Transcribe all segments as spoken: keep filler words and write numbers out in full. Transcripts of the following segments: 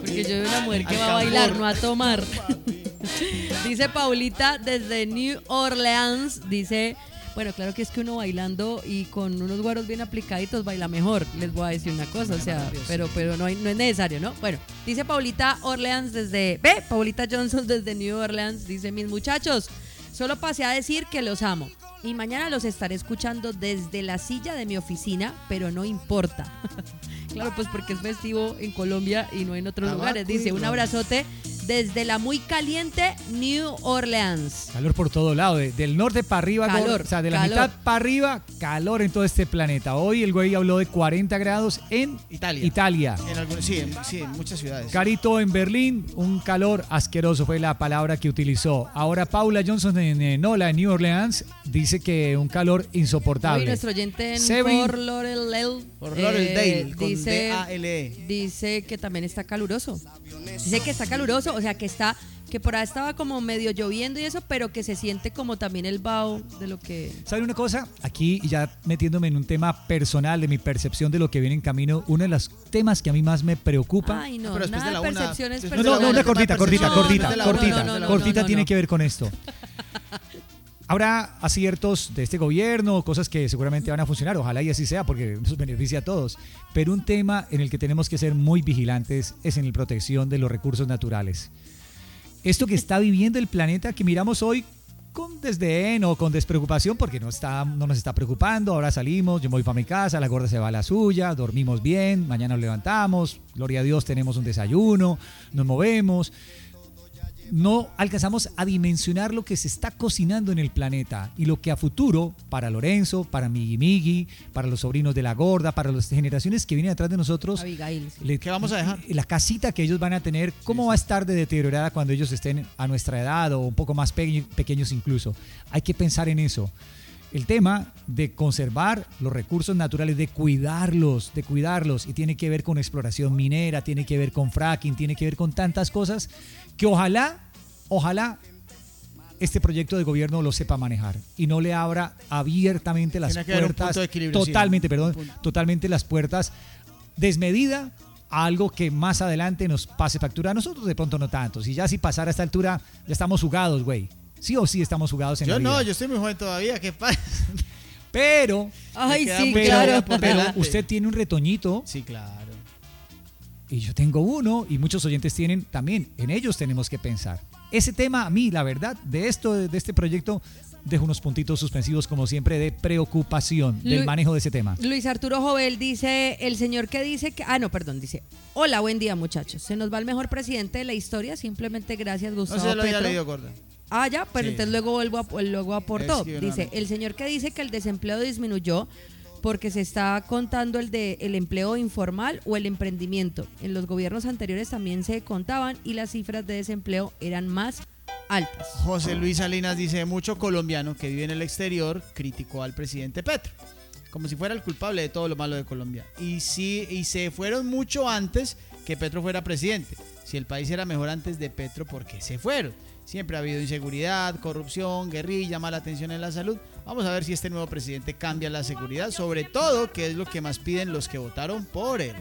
Porque yo veo una mujer que va a bailar, no a tomar. Dice Paulita desde New Orleans, dice, bueno, claro que es que uno bailando y con unos guaros bien aplicaditos baila mejor, les voy a decir una cosa, o sea, pero, pero no, hay, no es necesario, ¿no? Bueno, dice Paulita Orleans desde, ve, Paulita Johnson desde New Orleans, dice, mis muchachos, solo pasé a decir que los amo y mañana los estaré escuchando desde la silla de mi oficina, pero no importa. Claro, pues porque es festivo en Colombia y no en otros Abaco lugares. Dice, un abrazote desde la muy caliente New Orleans. Calor por todo lado, de, del norte para arriba, calor, o sea, de la calor. mitad para arriba, calor en todo este planeta. Hoy el güey habló de cuarenta grados en Italia. Italia. En algunos, sí, en, sí, en muchas ciudades. Carito en Berlín, un calor asqueroso fue la palabra que utilizó. Ahora Paula Johnson en, en Nola, en New Orleans, dice que un calor insoportable. Hoy nuestro oyente en Seven, Fort Lauderdale, Fort Lauderdale, eh, con dice, D A L E. dice que también está caluroso. Dice que está caluroso, o sea que está, que por ahí estaba como medio lloviendo y eso, pero que se siente como también el vaho de lo que... ¿Saben una cosa? Aquí ya metiéndome en un tema personal de mi percepción de lo que viene en camino, uno de los temas que a mí más me preocupa... Ay, no, pero nada de la de una, percepciones No, personales. no, no, una cortita, cortita, No, cortita, no, no, cortita, no, no, no, cortita no, tiene no. que ver con esto. Habrá aciertos de este gobierno, cosas que seguramente van a funcionar, ojalá y así sea porque nos beneficia a todos, pero un tema en el que tenemos que ser muy vigilantes es en la protección de los recursos naturales. Esto que está viviendo el planeta que miramos hoy con desdén o con despreocupación porque no, está, no nos está preocupando, ahora salimos, yo me voy para mi casa, la gorda se va a la suya, dormimos bien, mañana nos levantamos, gloria a Dios tenemos un desayuno, nos movemos. No alcanzamos a dimensionar lo que se está cocinando en el planeta y lo que a futuro, para Lorenzo, para Migi Migi, para los sobrinos de la gorda, para las generaciones que vienen atrás de nosotros, Abigail, sí. le, ¿Qué vamos a dejar? La casita que ellos van a tener, ¿cómo sí, va a estar de deteriorada cuando ellos estén a nuestra edad o un poco más pe- pequeños incluso? Hay que pensar en eso. El tema de conservar los recursos naturales, de cuidarlos, de cuidarlos, y tiene que ver con exploración minera, tiene que ver con fracking, tiene que ver con tantas cosas que ojalá, ojalá este proyecto de gobierno lo sepa manejar y no le abra abiertamente las puertas, totalmente, sí, perdón, totalmente las puertas desmedida a algo que más adelante nos pase factura. A nosotros de pronto no tanto, si ya si pasara a esta altura ya estamos jugados, güey. Sí o sí estamos jugados en yo la vida. Yo no, yo estoy muy joven todavía, ¿qué pasa? Pero, ay, sí, pero, claro. pero usted tiene un retoñito. Sí, claro. Y yo tengo uno y muchos oyentes tienen también. En ellos tenemos que pensar. Ese tema a mí, la verdad, de esto, de este proyecto, dejo unos puntitos suspensivos como siempre de preocupación del Lu- manejo de ese tema. Luis Arturo Jovel dice, el señor que dice que, ah no, perdón, dice, hola, buen día muchachos, se nos va el mejor presidente de la historia, simplemente gracias Gustavo no sé, lo Petro. había leído, Gorda. Ah, ya, pero sí. entonces luego vuelvo a, luego aportó. Dice, el señor que dice que el desempleo disminuyó porque se está contando el de el empleo informal o el emprendimiento. En los gobiernos anteriores también se contaban y las cifras de desempleo eran más altas. José Luis Salinas dice, mucho colombiano que vive en el exterior criticó al presidente Petro, como si fuera el culpable de todo lo malo de Colombia. Y sí, y se fueron mucho antes que Petro fuera presidente. Si el país era mejor antes de Petro, ¿por qué se fueron? Siempre ha habido inseguridad, corrupción, guerrilla, mala atención en la salud. Vamos a ver si este nuevo presidente cambia la seguridad, sobre todo, que es lo que más piden los que votaron por él.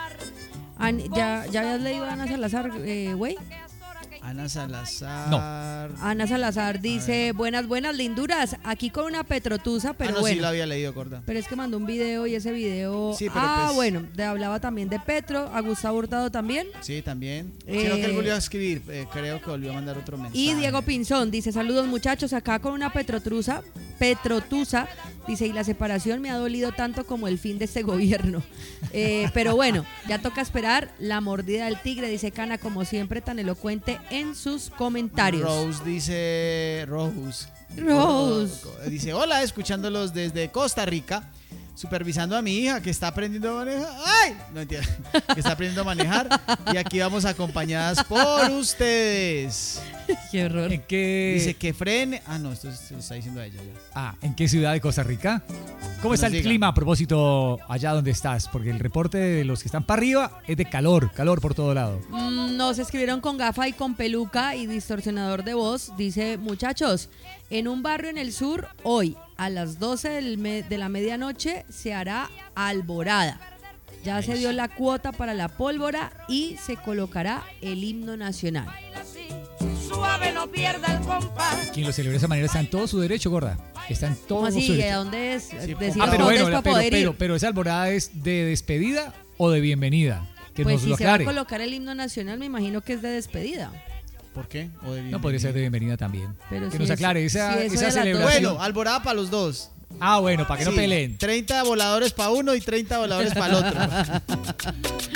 An, ¿ya, ¿Ya habías leído a Ana Salazar, güey? Eh, Ana Salazar. No. Ana Salazar dice, buenas, buenas, linduras, aquí con una petrotusa, pero ah, no, bueno. sí lo había leído, Corda. Pero es que mandó un video y ese video... Sí, pero ah, pues... bueno, de, hablaba también de Petro, a Gustavo Hurtado también. Sí, también. Eh... Creo que él volvió a escribir, eh, creo que volvió a mandar otro mensaje. Y Diego Pinzón dice, saludos muchachos, acá con una petrotrusa, petrotusa, dice, y la separación me ha dolido tanto como el fin de este gobierno. Eh, pero bueno, ya toca esperar la mordida del tigre, dice Cana, como siempre, tan elocuente en sus comentarios. Rose dice, Rose. Rose. Dice, hola, escuchándolos desde Costa Rica, supervisando a mi hija que está aprendiendo a manejar. ¡Ay! No entiendo. Que está aprendiendo a manejar. Y aquí vamos acompañadas por ustedes. Qué horror. ¿En qué? Dice que frene. Ah, no, esto se lo está diciendo a ella ya. Ah, ¿en qué ciudad de Costa Rica? ¿Cómo está el diga. clima a propósito allá donde estás? Porque el reporte de los que están para arriba es de calor, calor por todo lado. Mm, nos escribieron con gafa y con peluca y distorsionador de voz. Dice, muchachos, en un barrio en el sur, hoy a las doce del me- de la medianoche se hará alborada. Ya Ahí se sí. dio la cuota para la pólvora y se colocará el himno nacional. Suave, no pierda el compás. Quien lo celebra de esa manera está en todo su derecho, gorda. Está en todo ¿Cómo su así? ¿De derecho. dónde es? Sí, Decir Ah, pero dónde bueno, es la- para pero, poder ir. pero, pero esa alborada es de despedida o de bienvenida. Que Pues nos si lo se va a aclare. colocar el himno nacional, me imagino que es de despedida. ¿Por qué? ¿O de No podría ser de bienvenida también. Pero que si nos es- aclare esa, si eso esa de las dos- celebración. Bueno, alborada para los dos. Ah, bueno, para que no Sí, peleen. treinta voladores para uno y treinta voladores para el otro.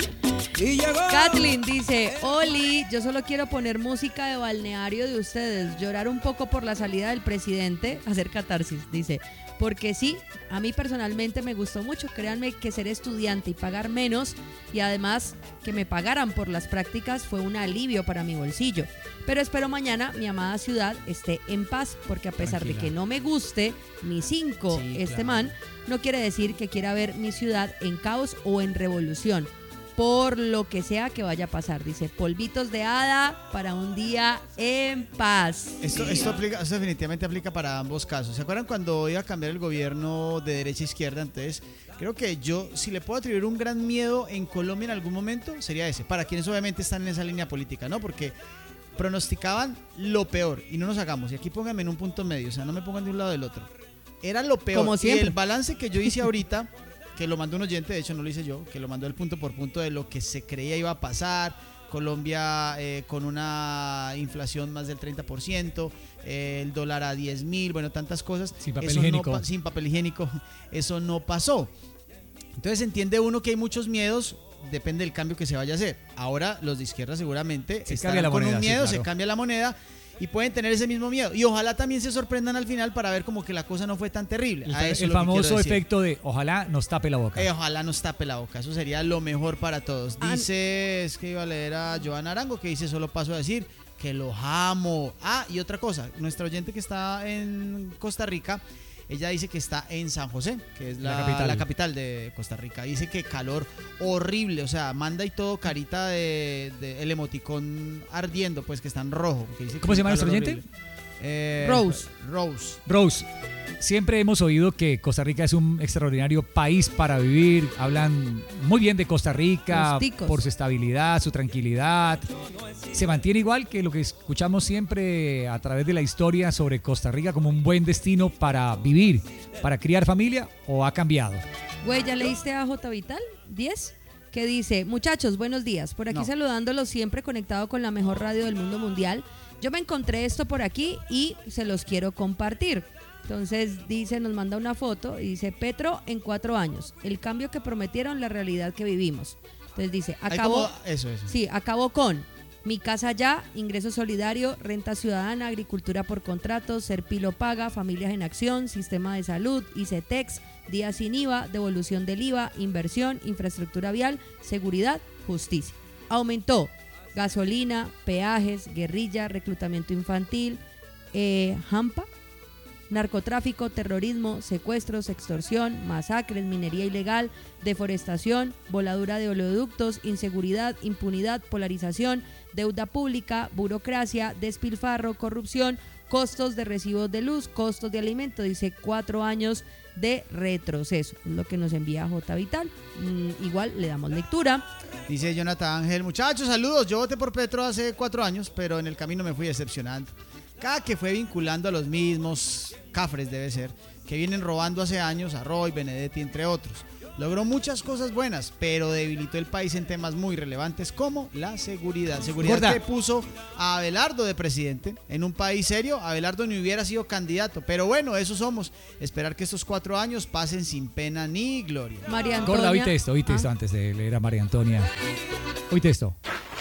Kathleen dice, Oli, yo solo quiero poner música de balneario de ustedes, llorar un poco por la salida del presidente, hacer catarsis, dice, porque sí, a mí personalmente me gustó mucho, créanme que ser estudiante y pagar menos y además que me pagaran por las prácticas fue un alivio para mi bolsillo, pero espero mañana mi amada ciudad esté en paz, porque a pesar Tranquila. de que no me guste mi cinco, Sí, este claro. man, no quiere decir que quiera ver mi ciudad en caos o en revolución. Por lo que sea que vaya a pasar, dice, polvitos de hada para un día en paz. Esto, esto, aplica, esto definitivamente aplica para ambos casos. ¿Se acuerdan cuando iba a cambiar el gobierno de derecha a izquierda? Entonces, creo que yo, si le puedo atribuir un gran miedo en Colombia en algún momento, sería ese. Para quienes obviamente están en esa línea política, ¿no? Porque pronosticaban lo peor. Y no nos hagamos. Y aquí pónganme en un punto medio. O sea, no me pongan de un lado del otro. Era lo peor. Como Y siempre. el balance que yo hice ahorita, que lo mandó un oyente, de hecho no lo hice yo, que lo mandó el punto por punto de lo que se creía iba a pasar. Colombia eh, con una inflación más del treinta por ciento, eh, el dólar a diez mil, bueno, tantas cosas. Sin papel Eso no higiénico. pa- sin papel higiénico, eso no pasó. Entonces entiende uno que hay muchos miedos, depende del cambio que se vaya a hacer. Ahora los de izquierda seguramente Se estarán cambia la con moneda, un sí, miedo, claro. se cambia la moneda y pueden tener ese mismo miedo. Y ojalá también se sorprendan al final para ver como que la cosa no fue tan terrible. El, A eso el es lo que quiero famoso decir. efecto de ojalá nos tape la boca. Eh, ojalá nos tape la boca, eso sería lo mejor para todos. Ah, Dice, es que iba a leer a Joana Arango, que dice, solo paso a decir que los amo. Ah, y otra cosa, nuestra oyente que está en Costa Rica, ella dice que está en San José, que es la, La capital. la capital de Costa Rica. Dice que calor horrible, o sea, manda y todo carita de, de el emoticón ardiendo, pues que está en rojo. que dice que ¿Cómo se es un llama nuestro calor oyente? horrible. Eh, Rose. Rose. Rose, siempre hemos oído que Costa Rica es un extraordinario país para vivir. Hablan muy bien de Costa Rica Los ticos. por su estabilidad, su tranquilidad. Se mantiene igual que lo que escuchamos siempre a través de la historia sobre Costa Rica como un buen destino para vivir, para criar familia, o ha cambiado. Güey, ¿ya leíste a J Vital? ¿diez? Que dice, muchachos, buenos días. Por aquí No. saludándolos, siempre conectado con la mejor radio del mundo mundial. Yo me encontré esto por aquí y se los quiero compartir. Entonces dice, nos manda una foto y dice, Petro en cuatro años. El cambio que prometieron, la realidad que vivimos. Entonces dice, Hay acabó, como- eso, eso. sí, acabó con Mi Casa Ya, Ingreso Solidario, Renta Ciudadana, Agricultura por Contrato, Serpilo Paga, Familias en Acción, Sistema de Salud, ICETEX, Día Sin I V A, Devolución del I V A, Inversión, Infraestructura Vial, Seguridad, Justicia. Aumentó gasolina, peajes, guerrilla, reclutamiento infantil, eh, Hampa, narcotráfico, terrorismo, secuestros, extorsión, masacres, minería ilegal, deforestación, voladura de oleoductos, inseguridad, impunidad, polarización, deuda pública, burocracia, despilfarro, corrupción, costos de recibos de luz, costos de alimento. Dice cuatro años de retroceso, es lo que nos envía J Vital. Mm, igual le damos lectura. Dice Jonathan Ángel, muchachos, saludos. Yo voté por Petro hace cuatro años, pero en el camino me fui decepcionando. Cada que fue vinculando a los mismos cafres, debe ser, que vienen robando hace años, a Roy, Benedetti, entre otros. Logró muchas cosas buenas, pero debilitó el país en temas muy relevantes como la seguridad. Seguridad Gorda. que puso a Abelardo de presidente. En un país serio, Abelardo ni hubiera sido candidato. Pero bueno, eso somos. Esperar que estos cuatro años pasen sin pena ni gloria. María Antonia. Gorda, oíte esto, oíte Ah. esto antes de leer a María Antonia. Oíte esto.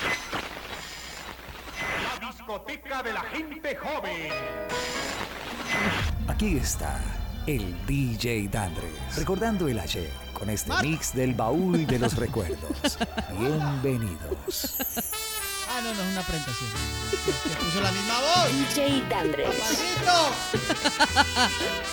La discoteca de la gente joven. Aquí está el D J Dandres, recordando el ayer con este Mar- mix del baúl de los recuerdos. Bienvenidos. Ah, no, no, es una presentación. Que puso la misma voz. D J Dandres. ¡Papacito!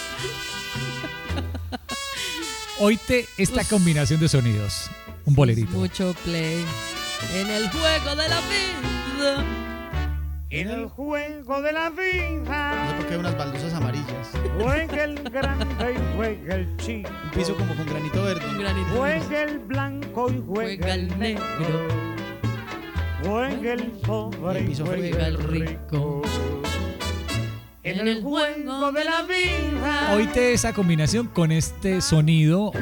Oíte esta Uf. combinación de sonidos. Un bolerito. Mucho play en el juego de la vida. En el juego de la No sé vida por qué hay unas baldosas amarillas. juega el grande y juega el chico. Un piso como con granito verde. Un granito. Juega el blanco y juega, Juega el negro. Juega el pobre El y piso juega juega el el rico. En el juego de la vida. Oíste esa combinación con este sonido.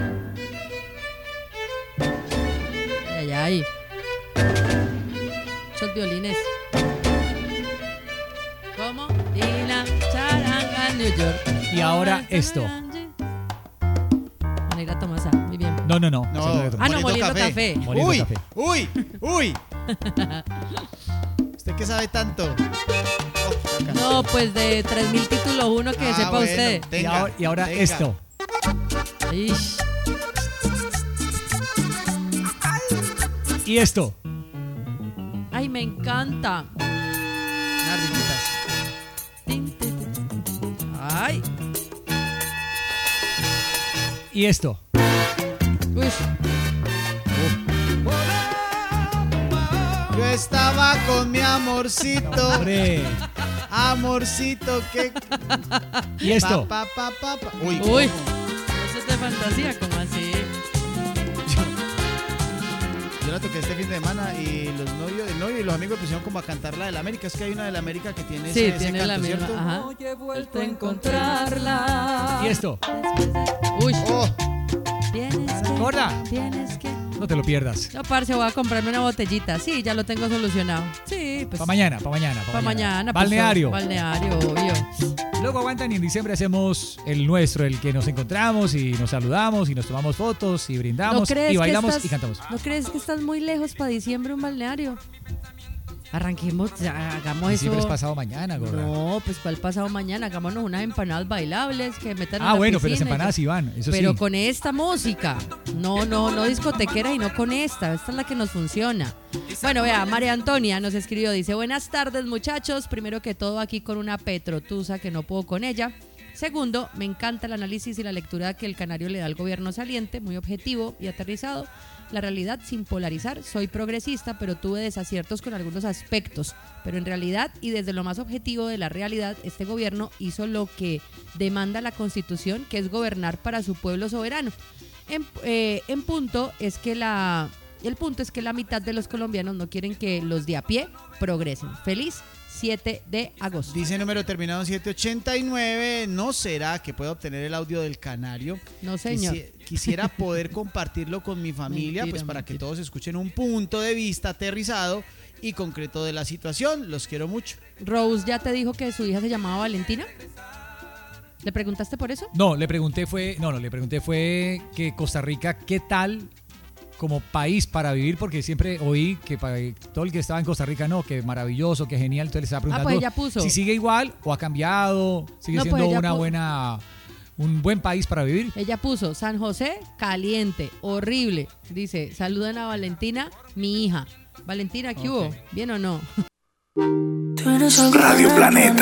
Ay, ay, ay. Esos violines. ¿Cómo? Y la charanga New York. Y ahora esto. Negra Tomasa, muy bien. No, no, no. No, Eso no es otro. Ah, no, moliendo café. Moliendo Uy, café. uy, uy. ¿Usted qué sabe tanto? Oh, la No, pues de tres mil títulos uno que Ah, sepa bueno, usted. Y tenga, ahora, y ahora tenga. esto. Ish. Y esto. Ay, me encanta. Unas rimitas. Tin, tin, tin. Ay. Y esto. Uy. Yo estaba con mi amorcito. Hombre. Amorcito que. Y esto. Pa, pa, pa, pa, pa. Uy, Uy. ¿cómo? Eso es de fantasía, ¿cómo así? Yo la toqué este fin de semana y los novios, el novio y los amigos pusieron como a cantar la de la América. Es que hay una de la América que tiene Sí, ese, ese tiene canto, la misma. ¿cierto? Ajá. he vuelto a encontrarla. Y esto. Uy. Oh, Tienes que. Gorda. Tienes que. No te lo pierdas. No, parce, voy a comprarme una botellita. Sí, ya lo tengo solucionado. Sí, pues. Para mañana, para mañana. Para mañana. pues, Balneario. balneario, obvio. Luego aguantan y en diciembre hacemos el nuestro, el que nos encontramos y nos saludamos y nos tomamos fotos y ¿No brindamos crees y que bailamos estás- y cantamos. ¿No crees que estás muy lejos para diciembre un balneario? Arranquemos, ya, hagamos Diciembre es eso. pasado mañana, gorda. No, pues para el pasado mañana, hagámonos unas empanadas bailables que metan en Ah, la bueno, pero las piscina y empanadas ya. sí van, eso Pero sí. con esta música. No, no, no discotequera y no con esta. Esta es la que nos funciona. Bueno, vea, María Antonia nos escribió. Dice, buenas tardes, muchachos. Primero que todo, aquí con una petrotusa que no puedo con ella. Segundo, me encanta el análisis y la lectura que el canario le da al gobierno saliente, muy objetivo y aterrizado. La realidad sin polarizar, soy progresista, pero tuve desaciertos con algunos aspectos. Pero en realidad y desde lo más objetivo de la realidad, este gobierno hizo lo que demanda la Constitución, que es gobernar para su pueblo soberano. En, eh, en punto es que la, el punto es que la mitad de los colombianos no quieren que los de a pie progresen. Feliz siete de agosto. dice número terminado en siete ochenta y nueve. ¿No será que pueda obtener el audio del canario? No, señor. Quisi- Quisiera poder compartirlo con mi familia, Mentira, pues para que mentira. todos escuchen un punto de vista aterrizado y concreto de la situación. Los quiero mucho. Rose ya te dijo que su hija se llamaba Valentina. ¿Le preguntaste por eso? No, le pregunté fue, no, no, le pregunté fue que Costa Rica, ¿qué tal como país para vivir? Porque siempre oí que para todo el que estaba en Costa Rica, no, que maravilloso, que genial. Entonces le estaba preguntando pues ella puso. si sigue igual o ha cambiado, sigue No, pues siendo ella una pu- buena, un buen país para vivir. Ella puso San José caliente, horrible. Dice, saludan a Valentina, mi hija. Valentina, ¿qué hubo? ¿Bien o no? Radio Planeta.